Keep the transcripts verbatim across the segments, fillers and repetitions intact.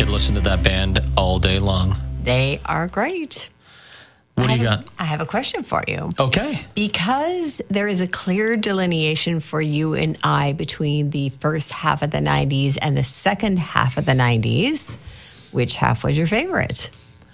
could listen to that band all day long. They are great. What I do you have got? A, I have a question for you. Okay. Because there is a clear delineation for you and I between the first half of the nineties and the second half of the nineties, which half was your favorite?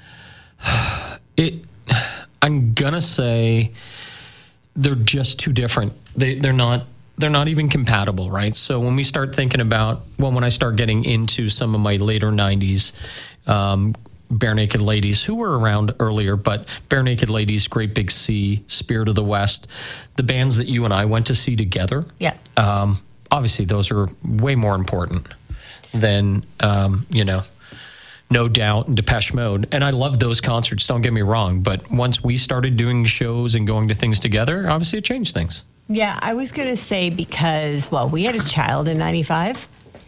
It. I'm gonna say they're just too different. They they're not they're not even compatible, right? So when we start thinking about well, when I start getting into some of my later nineties, um, Bare Naked Ladies, who were around earlier, but Bare Naked Ladies, Great Big Sea, Spirit of the West, the bands that you and I went to see together. Yeah. Um, obviously, those are way more important than um, you know. No Doubt and Depeche Mode. And I love those concerts, don't get me wrong. But once we started doing shows and going to things together, obviously it changed things. Yeah, I was going to say because, well, we had a child in ninety-five,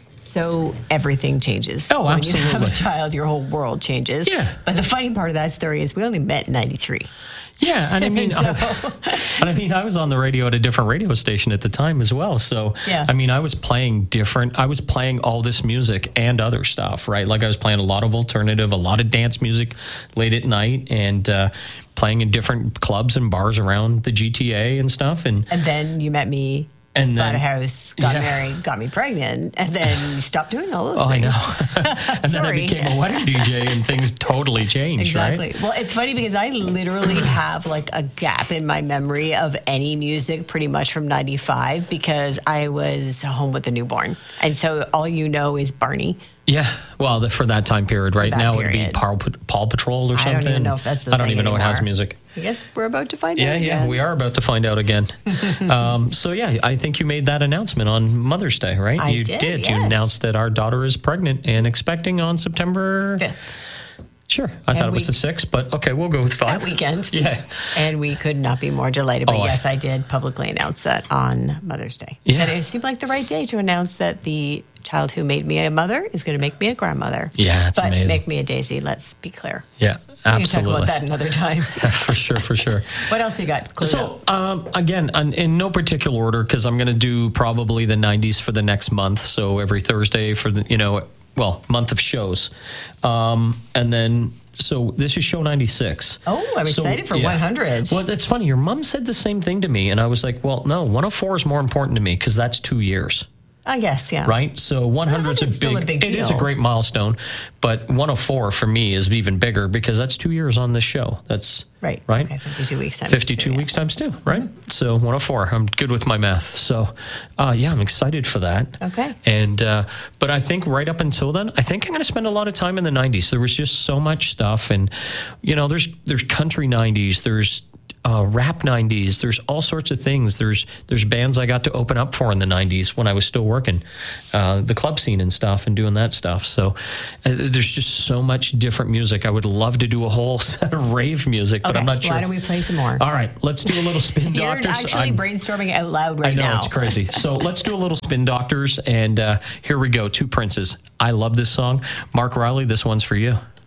so everything changes. Oh, when absolutely. When you have a child, your whole world changes. Yeah. But the funny part of that story is we only met in ninety-three. Yeah, and I mean, So- I, and I mean, I was on the radio at a different radio station at the time as well. So, Yeah. I mean, I was playing different. I was playing all this music and other stuff, right? Like I was playing a lot of alternative, a lot of dance music late at night, and uh, playing in different clubs and bars around the G T A and stuff. And And then you met me, and bought then a house, got Yeah. married, got me pregnant, and then you stopped doing all those oh, I things. know. and then I Sorry. became a wedding D J, and things totally changed, Exactly. right? Well, it's funny because I literally have like a gap in my memory of any music pretty much from ninety-five because I was home with a newborn. And so all you know is Barney. Yeah, well, the, for that time period, right that now it would be period. Paw, Paw Patrol or I something. don't even know if that's the I don't thing even know it has anymore. music. I guess we're about to find Yeah, out yeah, again. we are about to find out again. um, so yeah, I think you made that announcement on Mother's Day, right? I you did, You yes. announced that our daughter is pregnant and expecting on September. Fifth. Sure, I thought it was we- the sixth, but okay, we'll go with five. That weekend. Yeah. And we could not be more delighted. But Oh, I- yes, I did publicly announce that on Mother's Day. Yeah. And it seemed like the right day to announce that the child who made me a mother is going to make me a grandmother. Yeah, it's but amazing. make me a Daisy, let's be clear. Yeah, We can absolutely. talk about that another time. for sure, for sure. What else you got? Clued up? So, um, again, in, in no particular order, because I'm going to do probably the nineties for the next month. So every Thursday for the, you know, well, month of shows. Um, and then, so this is show ninety-six. Oh, I'm So, excited for yeah. one hundred. Well, that's funny. Your mom said the same thing to me. And I was like, well, no, one oh four is more important to me because that's two years. I guess, yeah. Right? So one hundred is a it's still big, a big it is a deal. great milestone, but one oh four for me is even bigger because that's two years on this show. That's Right. Right? Okay, fifty-two weeks times fifty-two two, yeah. weeks times two, right? So one oh four. I'm good with my math. So, uh, yeah, I'm excited for that. Okay. And, uh, but I think right up until then, I think I'm going to spend a lot of time in the nineties. There was just so much stuff. And, you know, there's, there's country nineties, there's, Uh, rap nineties. There's all sorts of things. There's there's bands I got to open up for in the nineties when I was still working uh, the club scene and stuff and doing that stuff. So uh, there's just so much different music. I would love to do a whole set of rave music, but Okay, I'm not sure. why don't we play some more? All right, let's do a little Spin You're Doctors. actually I'm- brainstorming out loud right I know, now. it's crazy. So let's do a little Spin Doctors, and uh, here we go. Two Princes. I love this song. Mark Riley, this one's for you.